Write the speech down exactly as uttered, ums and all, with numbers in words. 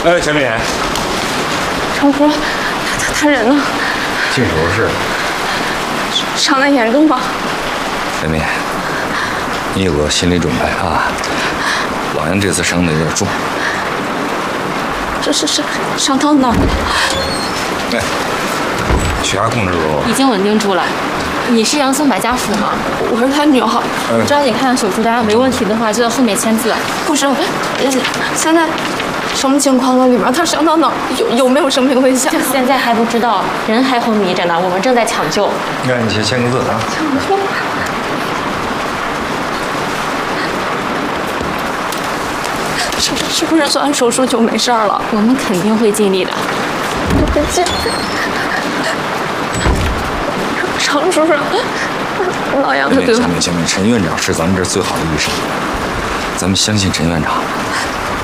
哎，小敏， 常叔，他他人呢？ 进手术室。 伤得严重吗？ 小敏，你有个心理准备啊。老杨这次伤得有点重。 这是伤伤到哪儿了？ 哎，血压控制住了。 已经稳定住了。你是杨松柏家属吗？ 我是他女儿。 嗯、 抓紧看看手术单，没问题的话就在后面签字。 不是，现在什么情况了？里面他伤到哪儿？有有没有生命危险？ 现在还不知道，人还昏迷着呢，我们正在抢救。 那你先签个字啊。 抢救。是是不是做完手术就没事了？ 我们肯定会尽力的。 再见。常叔叔，老杨他对我。 小敏，小敏，陈院长是咱们这儿最好的医生，咱们相信陈院长。